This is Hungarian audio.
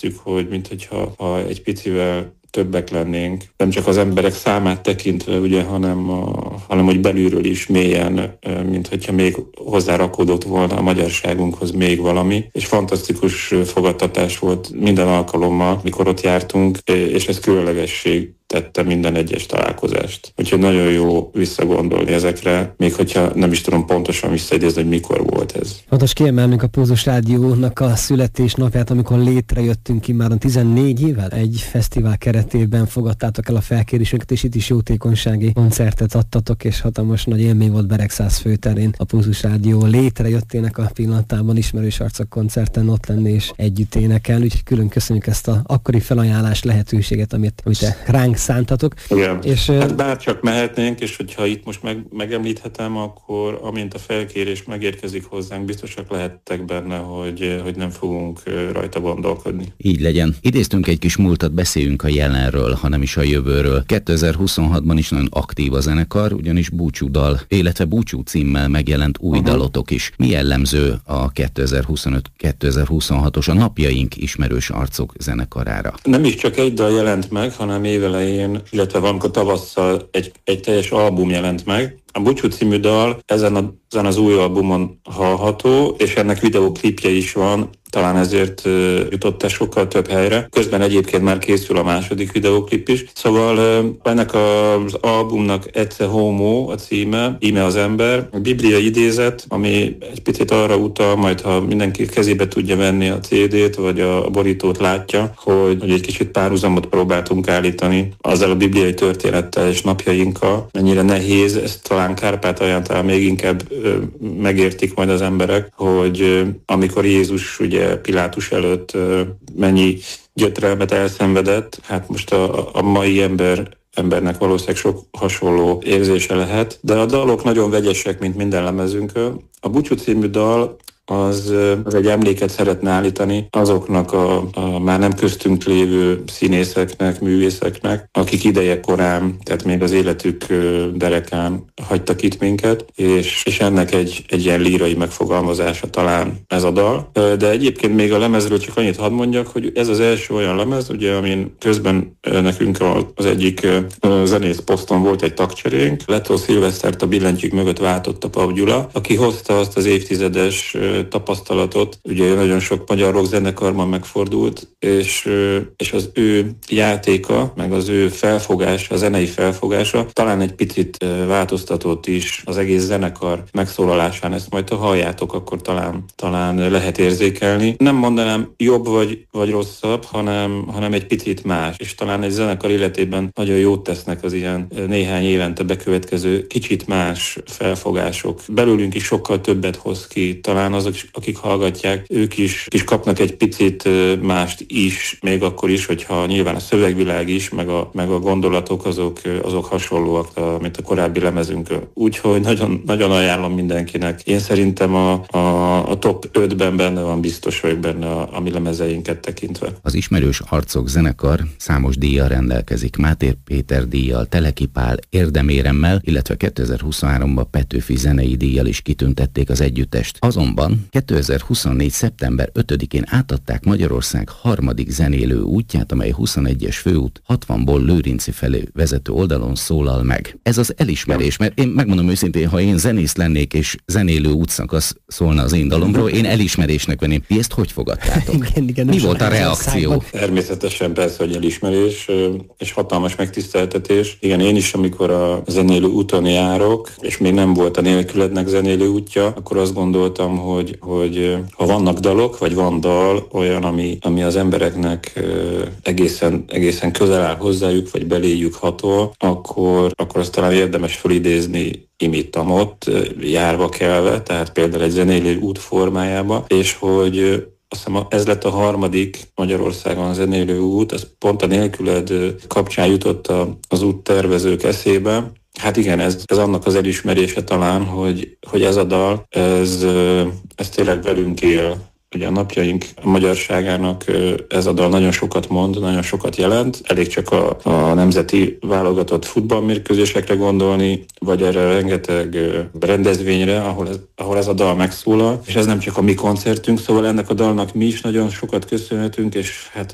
éreztük, hogy mintha egy picivel többek lennénk, nem csak az emberek számát tekintve, ugye, hanem hogy belülről is mélyen, mint hogyha még hozzárakódott volna a magyarságunkhoz még valami, és fantasztikus fogadtatás volt minden alkalommal, mikor ott jártunk, és ez különlegesség tette minden egyes találkozást. Úgyhogy nagyon jó visszagondolni ezekre, még hogyha nem is tudom pontosan visszaidézni, hogy mikor volt ez. Fontos kiemelnünk a Pulzus Rádiónak a születésnapját, amikor létrejöttünk immáron 14 évvel. Egy fesztivál keretében fogadtátok el a felkérésünket, és itt is jótékonysági koncertet adtatok, és hatalmas nagy élmény volt Beregszász főterén a Pulzus Rádió létrejöttének a pillanatában ismerős arcok koncerten ott lenni és együtt énekelni. Úgyhogy külön köszönjük ezt a akkori felajánlás lehetőséget, amit ránk szántatok. Igen. És hát bárcsak mehetnénk, és hogyha itt most megemlíthetem, akkor amint a felkérés megérkezik hozzánk, biztosak lehettek benne, hogy nem fogunk rajta gondolkodni. Így legyen. Idéztünk egy kis múltat, beszéljünk a jelenről, hanem is a jövőről. 2026-ban is nagyon aktív a zenekar, ugyanis búcsúdal, illetve búcsú címmel megjelent új dalotok is. Mi jellemző a 2025-2026-os, a napjaink ismerős arcok zenekarára? Nem is csak egy dal jelent meg, hanem évelején, illetve valamikor tavasszal egy teljes album jelent meg. A Búcsú című dal ezen az új albumon hallható, és ennek videóklipje is van, talán ezért jutott el sokkal több helyre. Közben egyébként már készül a második videóklip is. Szóval ennek az albumnak Ecce Homo a címe, íme az ember. A Biblia idézet, ami egy picit arra utal, majd ha mindenki kezébe tudja venni a CD-t, vagy a borítót látja, hogy egy kicsit párhuzamot próbáltunk állítani azzal a bibliai történettel és napjainkkal. Mennyire nehéz, ezt talán Kárpátalján talán még inkább megértik majd az emberek, hogy amikor Jézus ugye Pilátus előtt mennyi gyötrelmet elszenvedett, hát most a mai embernek valószínűleg sok hasonló érzése lehet, de a dalok nagyon vegyesek, mint minden lemezünkön. A Búcsú című dal az egy emléket szeretne állítani azoknak a már nem köztünk lévő színészeknek, művészeknek, akik ideje korán, tehát még az életük derekán hagytak itt minket, és ennek egy ilyen lírai megfogalmazása talán ez a dal. De egyébként még a lemezről csak annyit hadd mondjak, hogy ez az első olyan lemez, ugye, amin közben nekünk az egyik zenész poszton volt egy tagcserénk. Leto Szilvesztert a billentyűk mögött váltotta Pap Gyula, aki hozta azt az évtizedes tapasztalatot. Ugye nagyon sok magyar rockzenekarban megfordult, és az ő játéka, meg az ő felfogása, a zenei felfogása talán egy picit változtatott is az egész zenekar megszólalásán. Ezt majd ha halljátok, akkor talán lehet érzékelni. Nem mondanám jobb vagy rosszabb, hanem egy picit más, és talán egy zenekar életében nagyon jót tesznek az ilyen néhány évente bekövetkező kicsit más felfogások. Belőlünk is sokkal többet hoz ki, talán azok, akik hallgatják, ők is kapnak egy picit mást is, még akkor is, hogyha nyilván a szövegvilág is, meg a gondolatok azok hasonlóak, mint a korábbi lemezünkön. Úgyhogy nagyon, nagyon ajánlom mindenkinek. Én szerintem a top 5-ben benne van, biztos vagyok benne a mi lemezeinket tekintve. Az Ismerős Arcok zenekar számos díjjal rendelkezik. Máté Péter díjjal, Teleki Pál érdeméremmel, illetve 2023-ban Petőfi zenei díjjal is kitüntették az együttest. Azonban 2024. szeptember 5-én átadták Magyarország harmadik zenélő útját, amely 21-es főút 60-ból Lőrinci felé vezető oldalon szólal meg. Ez az elismerés, mert én megmondom őszintén, ha én zenész lennék és zenélő útszakasz szólna az én dalomról, én elismerésnek venném. Ti ezt hogy fogadtátok? Igen, mi volt a reakció? Természetesen persze, hogy elismerés és hatalmas megtiszteltetés. Igen, én is, amikor a zenélő úton járok, és még nem volt a Nélkülednek zenélő útja, akkor azt gondoltam, hogy ha vannak dalok, vagy van dal olyan, ami az embereknek egészen közel áll hozzájuk, vagy beléjük hatol, akkor azt talán érdemes felidézni imittamot, járva kelve, tehát például egy zenélő út formájába, és hogy azt hiszem ez lett a harmadik Magyarországon a zenélő út, ez pont a Nélküled kapcsán jutott az úttervezők eszébe. Hát igen, ez annak az elismerése talán, hogy ez a dal, ez tényleg velünk él. Ugye a napjaink magyarságának ez a dal nagyon sokat mond, nagyon sokat jelent. Elég csak a nemzeti válogatott futballmérkőzésekre gondolni, vagy erre rengeteg rendezvényre, ahol ez a dal megszólal. És ez nem csak a mi koncertünk, szóval ennek a dalnak mi is nagyon sokat köszönhetünk, és hát